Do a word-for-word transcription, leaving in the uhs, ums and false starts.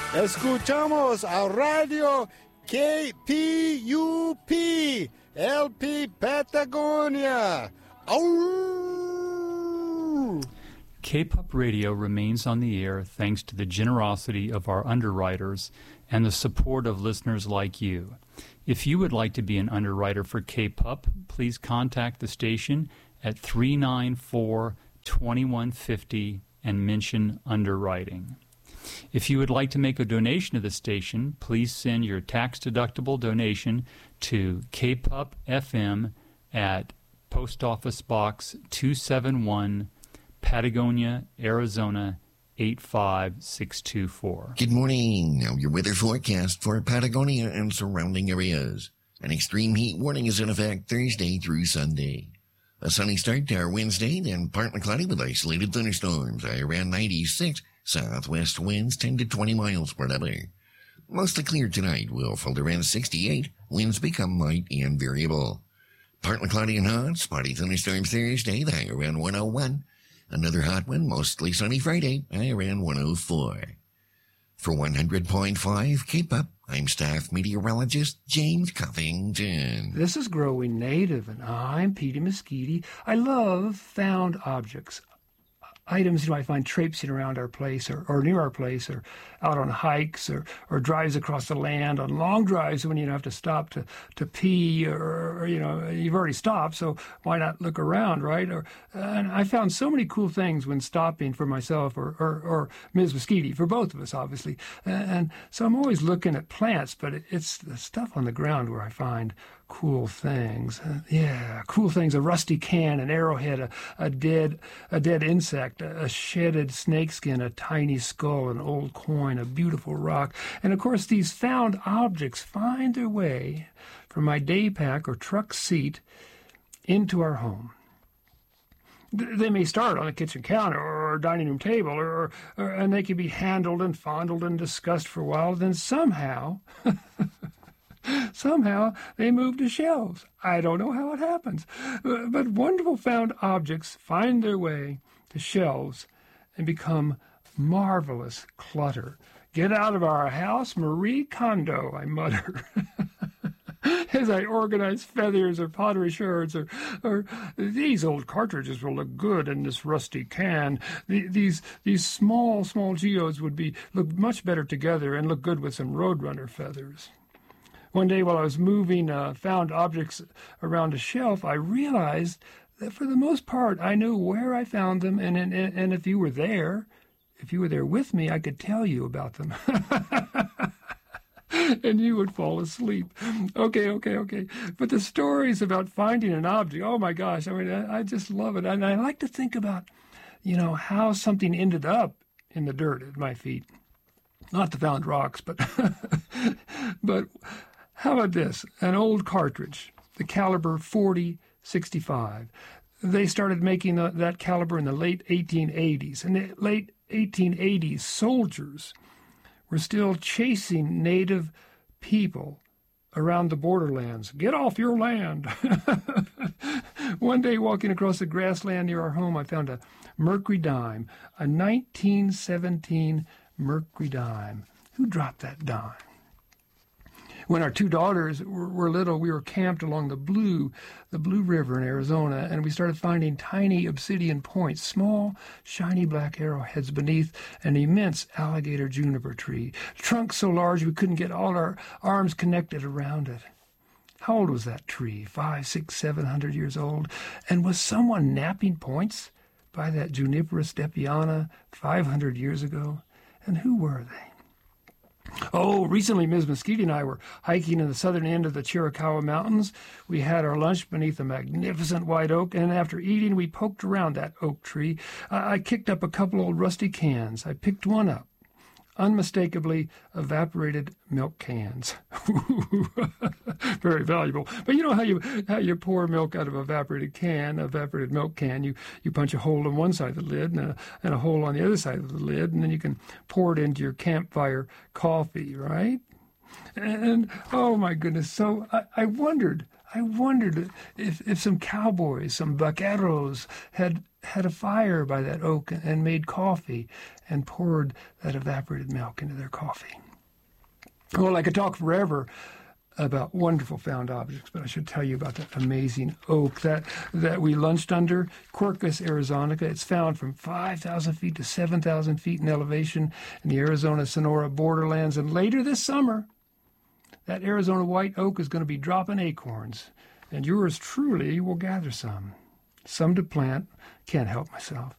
Escuchamos a Radio K P U P, L P Patagonia. Ow! K-P U P Radio remains on the air thanks to the generosity of our underwriters and the support of listeners like you. If you would like to be an underwriter for K-P U P, please contact the station at three nine four, two one five zero and mention underwriting. If you would like to make a donation to the station, please send your tax-deductible donation to K P U P F M at Post Office Box two seventy-one, Patagonia, Arizona eight five six two four. Good morning. Now your weather forecast for Patagonia and surrounding areas. An extreme heat warning is in effect Thursday through Sunday. A sunny start to our Wednesday, then partly cloudy with isolated thunderstorms. High around ninety-six. Southwest winds ten to twenty miles per hour. Mostly clear tonight. Will fall around sixty-eight. Winds become light and variable. Partly cloudy and hot. Spotty thunderstorms Thursday. The high around one oh one. Another hot one. Mostly sunny Friday. High around one oh four. For one hundred point five K P U P, I'm staff meteorologist James Covington. This is Growing Native, and I'm Petey Mesquite. I love found objects. Items, you know, I find traipsing around our place or, or near our place or out on hikes or, or drives across the land on long drives when you don't have to stop to, to pee or, or, you know, you've already stopped, so why not look around, right? Or, and I found so many cool things when stopping for myself or, or, or Miz Mesquite, for both of us, obviously. And, and so I'm always looking at plants, but it, it's the stuff on the ground where I find cool things. Uh, yeah, cool things. A rusty can, an arrowhead, a, a dead a dead insect, a, a shedded snakeskin, a tiny skull, an old coin, a beautiful rock. And of course, these found objects find their way from my day pack or truck seat into our home. They may start on a kitchen counter or a dining room table, or, or and they can be handled and fondled and discussed for a while. Then somehow... Somehow they move to shelves. I don't know how it happens. But wonderful found objects find their way to shelves and become marvelous clutter. Get out of our house, Marie Kondo, I mutter. As I organize feathers or pottery shards, or, or these old cartridges will look good in this rusty can. The, these these small, small geodes would be look much better together and look good with some Roadrunner feathers. One day while I was moving uh, found objects around a shelf, I realized that for the most part I knew where I found them, and, and, and if you were there, if you were there with me, I could tell you about them. And you would fall asleep. Okay, okay, okay. But the stories about finding an object, oh my gosh, I mean, I, I just love it. And I like to think about, you know, how something ended up in the dirt at my feet. Not the found rocks, but but... How about this? An old cartridge, the caliber forty sixty-five. They started making the, that caliber in the late eighteen eighties. In the late eighteen eighties, soldiers were still chasing native people around the borderlands. Get off your land. One day, walking across the grassland near our home, I found a Mercury dime, a nineteen seventeen Mercury dime. Who dropped that dime? When our two daughters were, were little, we were camped along the Blue, the Blue River in Arizona, and we started finding tiny obsidian points, small, shiny black arrowheads beneath an immense alligator juniper tree, trunks so large we couldn't get all our arms connected around it. How old was that tree? Five, six, seven hundred years old? And was someone napping points by that Juniperus depiana five hundred years ago? And who were they? Oh, recently Miz Mesquite and I were hiking in the southern end of the Chiricahua Mountains. We had our lunch beneath a magnificent white oak, and after eating, we poked around that oak tree. I, I kicked up a couple old rusty cans. I picked one up. Unmistakably evaporated milk cans. Very valuable. But you know how you how you pour milk out of an evaporated can, evaporated milk can, you, you punch a hole on one side of the lid and a, and a hole on the other side of the lid, and then you can pour it into your campfire coffee, right? And, oh my goodness, so I, I wondered, I wondered if, if some cowboys, some vaqueros, had had a fire by that oak and, and made coffee and poured that evaporated milk into their coffee. Well, I could talk forever about wonderful found objects, but I should tell you about that amazing oak that, that we lunched under, Quercus arizonica. It's found from five thousand feet to seven thousand feet in elevation in the Arizona-Sonora borderlands. And later this summer, that Arizona white oak is going to be dropping acorns, and yours truly will gather some. Some to plant. Can't help myself.